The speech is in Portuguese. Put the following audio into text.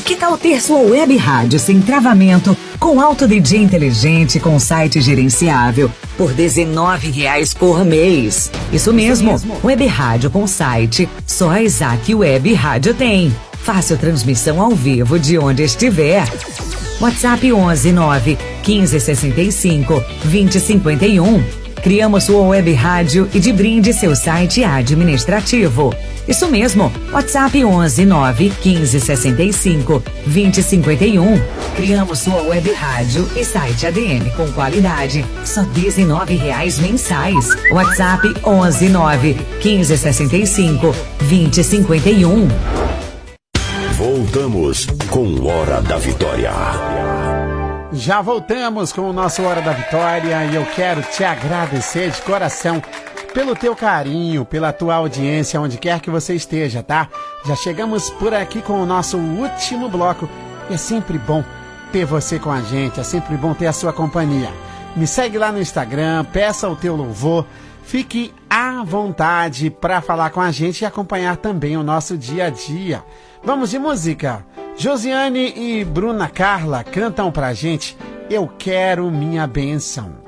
Que tal ter sua web rádio sem travamento, com alto DJ inteligente, com site gerenciável, por R$19 por mês? Isso mesmo, web rádio com site, só a Isaac Web Rádio tem. Fácil transmissão ao vivo de onde estiver. WhatsApp 11 9 15 65 20 51. Criamos sua web rádio e de brinde seu site administrativo. Isso mesmo, WhatsApp 11 9 15 65 20 51. Criamos sua web rádio e site ADM com qualidade, só R$19 mensais. WhatsApp 11 9 15 65 20 51. Voltamos com Hora da Vitória. Já voltamos com o nosso Hora da Vitória e eu quero te agradecer de coração pelo teu carinho, pela tua audiência, onde quer que você esteja, tá? Já chegamos por aqui com o nosso último bloco e é sempre bom ter você com a gente, é sempre bom ter a sua companhia. Me segue lá no Instagram, peça o teu louvor, fique à vontade para falar com a gente e acompanhar também o nosso dia a dia. Vamos de música. Josiane e Bruna Carla cantam pra gente Eu Quero Minha Bênção.